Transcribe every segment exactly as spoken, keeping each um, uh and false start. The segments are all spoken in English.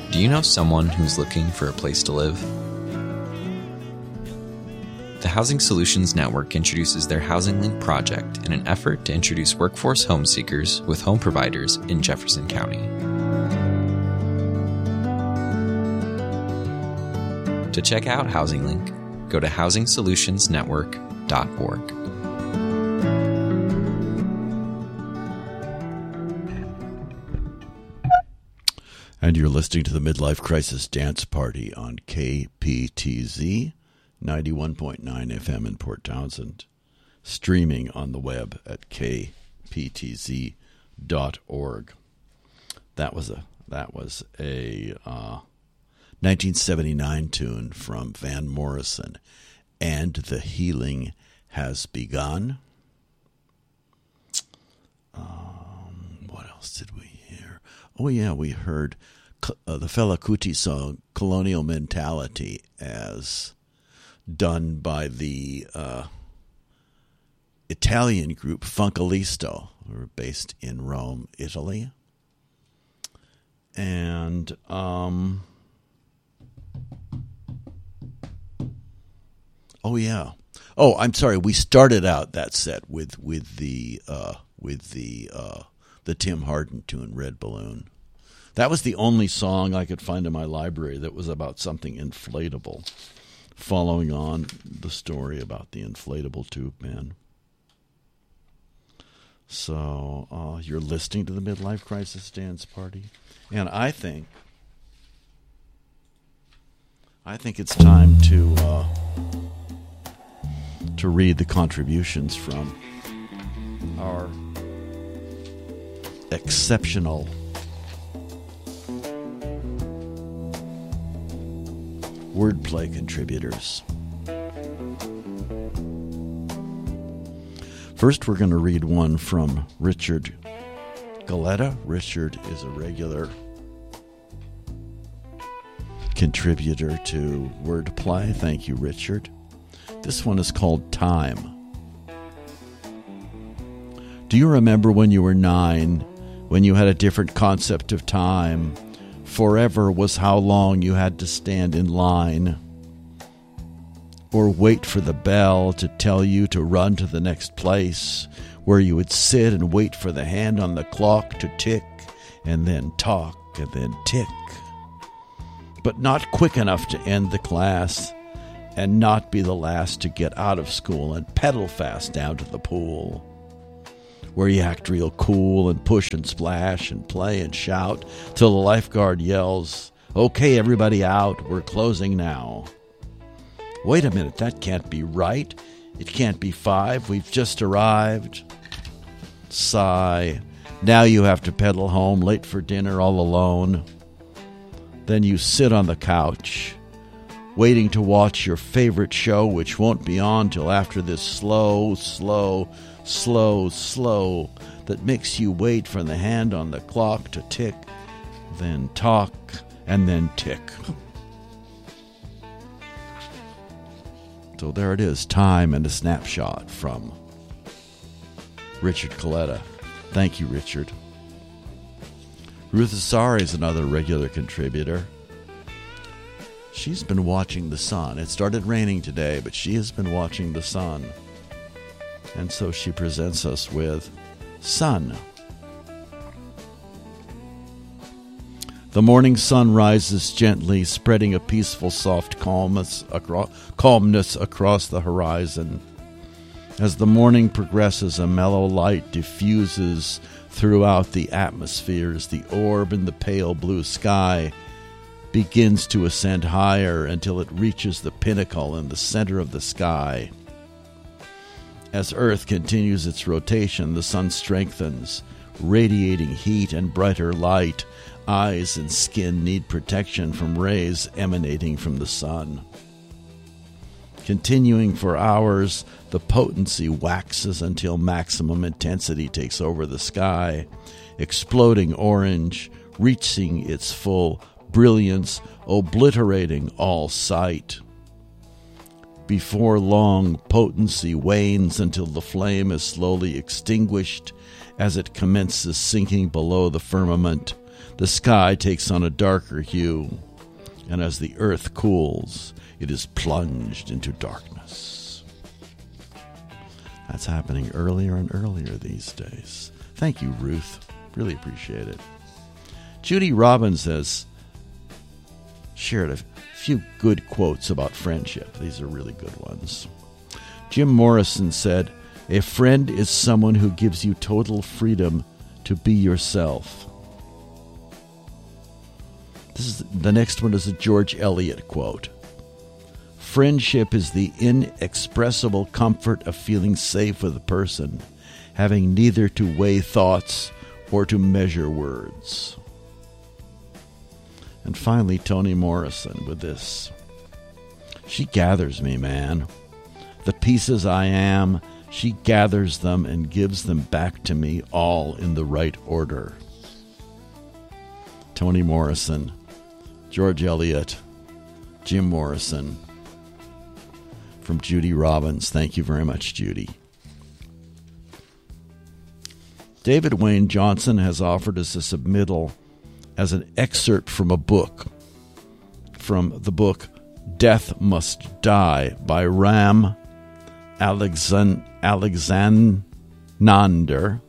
Do you know someone who's looking for a place to live? The Housing Solutions Network introduces their Housing Link project in an effort to introduce workforce home seekers with home providers in Jefferson County. To check out Housing Link, go to housing solutions network dot org. And you're listening to the Midlife Crisis Dance Party on K P T Z ninety-one point nine F M in Port Townsend, streaming on the web at k p t z dot org. That was a that was a uh, nineteen seventy-nine tune from Van Morrison, and the healing has begun. Um, what else did we hear? Oh yeah, we heard uh, the Fela Kuti song "Colonial Mentality" as done by the uh, Italian group Funkalisto, who are based in Rome, Italy. And um, oh yeah, oh I'm sorry. We started out that set with with the uh, with the uh, the Tim Hardin tune "Red Balloon." That was the only song I could find in my library that was about something inflatable, following on the story about the inflatable tube man. So uh, you're listening to the Midlife Crisis Dance Party, and I think I think it's time to uh, to read the contributions from our exceptional wordplay contributors. First, we're going to read one from Richard Galetta. Richard is a regular contributor to wordplay. Thank you, Richard. This one is called Time. Do you remember when you were nine, when you had a different concept of time? Forever was how long you had to stand in line or wait for the bell to tell you to run to the next place, where you would sit and wait for the hand on the clock to tick and then talk and then tick, but not quick enough to end the class and not be the last to get out of school and pedal fast down to the pool, where you act real cool and push and splash and play and shout till the lifeguard yells, "Okay, everybody out, we're closing now." Wait a minute, that can't be right. It can't be five, we've just arrived. Sigh. Now you have to pedal home, late for dinner, all alone. Then you sit on the couch, waiting to watch your favorite show, which won't be on till after this slow, slow, slow, slow that makes you wait for the hand on the clock to tick, then talk, and then tick. So there it is, Time and a snapshot from Richard Coletta. Thank you, Richard. Ruth Asari is another regular contributor. She's been watching the sun. It started raining today, but she has been watching the sun. And so she presents us with Sun. The morning sun rises gently, spreading a peaceful, soft calmness across, calmness across the horizon. As the morning progresses, a mellow light diffuses throughout the atmospheres. The orb in the pale blue sky begins to ascend higher until it reaches the pinnacle in the center of the sky. As Earth continues its rotation, the sun strengthens, radiating heat and brighter light. Eyes and skin need protection from rays emanating from the sun. Continuing for hours, the potency waxes until maximum intensity takes over the sky, exploding orange, reaching its full brilliance, obliterating all sight. Before long, potency wanes until the flame is slowly extinguished as it commences sinking below the firmament. the sky takes on a darker hue, and as the earth cools, it is plunged into darkness. That's happening earlier and earlier these days. Thank you, Ruth. Really appreciate it. Judy Robbins has shared a few good quotes about friendship. These are really good ones. Jim Morrison said, "A friend is someone who gives you total freedom to be yourself." This is the next one is a George Eliot quote. "Friendship is the inexpressible comfort of feeling safe with a person, having neither to weigh thoughts or to measure words." And finally, Toni Morrison with this. "She gathers me, man. The pieces I am, she gathers them and gives them back to me all in the right order." Toni Morrison, George Eliot, Jim Morrison, from Judy Robbins. Thank you very much, Judy. David Wayne Johnson has offered us a submittal as an excerpt from a book, from the book Death Must Die by Ram Alexan- Alexander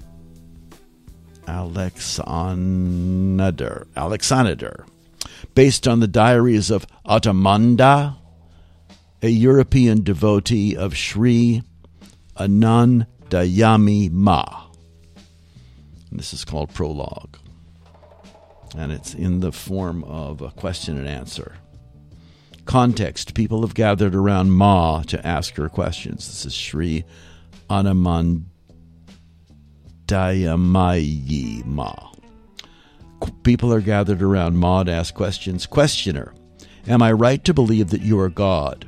Alexander Alexander, based on the diaries of Attamanda, a European devotee of Sri Anandayami Ma. And this is called Prologue, and it's in the form of a question and answer. Context: people have gathered around Ma to ask her questions. This is Sri Anandayamayi Ma. People are gathered around Ma to ask questions. Questioner: am I right to believe that you are God?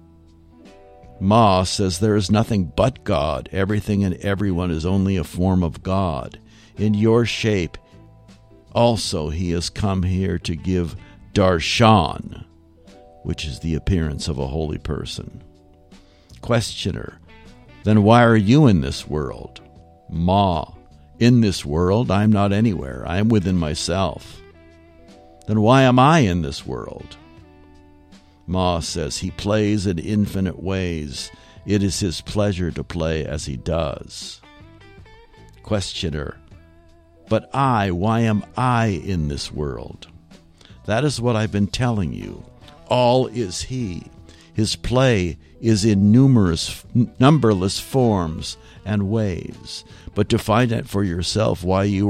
Ma says there is nothing but God. Everything and everyone is only a form of God. In your shape, also he has come here to give darshan, which is the appearance of a holy person. Questioner: then why are you in this world? Ma: in this world, I am not anywhere. I am within myself. Then why am I in this world? Ma says he plays in infinite ways. It is his pleasure to play as he does. Questioner: but I, why am I in this world? That is what I've been telling you. All is he. His play is in numerous, numberless forms and ways. But to find out for yourself why you